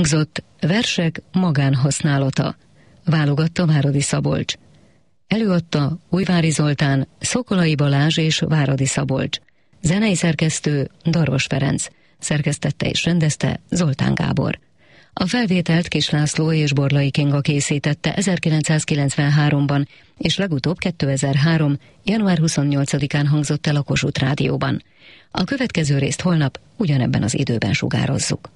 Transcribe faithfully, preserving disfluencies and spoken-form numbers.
Elhangzott versek magánhasználata. Válogatta Váradi Szabolcs. Előadta Újvári Zoltán, Szokolai Balázs és Váradi Szabolcs. Zenei szerkesztő Darvas Ferenc. Szerkesztette és rendezte Zoltán Gábor. A felvételt Kiss László és Borlai Kinga készítette ezerkilencszázkilencvenháromban, és legutóbb kétezer-három. január huszonnyolcadikán hangzott el a Kossuth Rádióban. A következő részt holnap ugyanebben az időben sugározzuk.